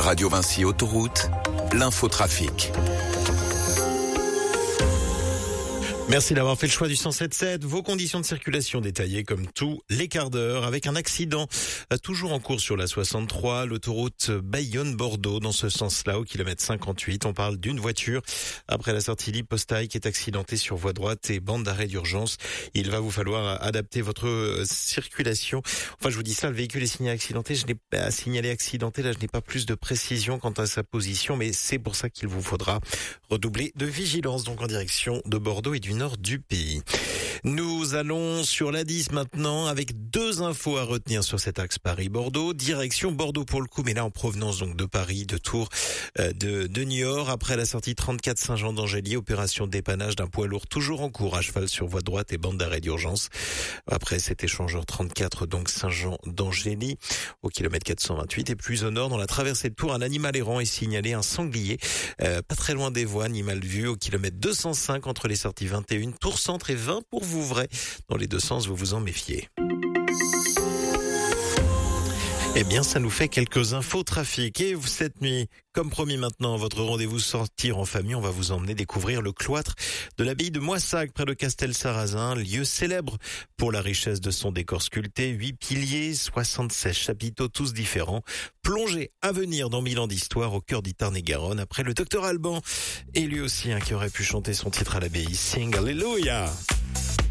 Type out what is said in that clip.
Radio Vinci Autoroute, l'infotrafic. Merci d'avoir fait le choix du 107.7. Vos conditions de circulation détaillées comme tous les quarts d'heure avec un accident toujours en cours sur la 63, l'autoroute Bayonne-Bordeaux. Dans ce sens-là, au kilomètre 58, on parle d'une voiture après la sortie Lipostaille qui est accidentée sur voie droite et bande d'arrêt d'urgence. Il va vous falloir adapter votre circulation. Enfin, je vous dis ça, le véhicule est signalé accidenté. Je n'ai pas signalé accidenté. Là, je n'ai pas plus de précision quant à sa position, mais c'est pour ça qu'il vous faudra redoubler de vigilance. Donc en direction de Bordeaux et du nord du pays. Nous allons sur la 10 maintenant avec deux infos à retenir sur cet axe Paris-Bordeaux. Direction Bordeaux pour le coup, mais là en provenance donc de Paris, de Tours, de Niort. Après la sortie 34 Saint-Jean d'Angély, opération de dépannage d'un poids lourd toujours en cours à cheval sur voie droite et bande d'arrêt d'urgence. Après cet échangeur 34 donc Saint-Jean d'Angély au kilomètre 428 et plus au nord dans la traversée de Tours, un animal errant est signalé, un sanglier pas très loin des voies, animal vu au kilomètre 205 entre les sorties 21 Tours Centre et 20 pour Vouvray. Dans les deux sens, vous vous en méfiez. Eh bien, ça nous fait quelques infos trafic. Et cette nuit, comme promis maintenant, votre rendez-vous sortir en famille, on va vous emmener découvrir le cloître de l'abbaye de Moissac, près de Castel-Sarrazin, lieu célèbre pour la richesse de son décor sculpté, 8 piliers, 76 chapiteaux, tous différents. Plongée à venir dans 1000 ans d'histoire au cœur d'Itarn-et-Garonne, après le docteur Alban, et lui aussi qui aurait pu chanter son titre à l'abbaye, Sing Alléluia.